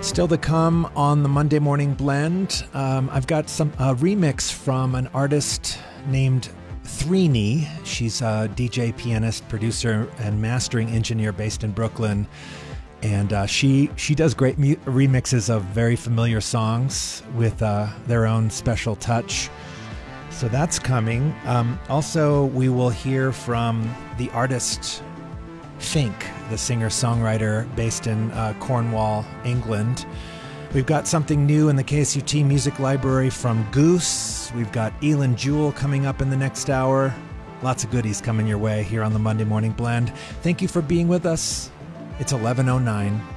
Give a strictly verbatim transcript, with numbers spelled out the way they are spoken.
Still to come on the Monday Morning Blend, um, I've got some a remix from an artist named Threeny. She's a D J, pianist, producer, and mastering engineer based in Brooklyn. And uh, she she does great mu- remixes of very familiar songs with uh, their own special touch. So that's coming. Um, also, we will hear from the artist Fink, the singer-songwriter based in uh, Cornwall, England. We've got something new in the K S U T Music Library from Goose. We've got Elin Jewell coming up in the next hour. Lots of goodies coming your way here on the Monday Morning Blend. Thank you for being with us. It's eleven oh nine.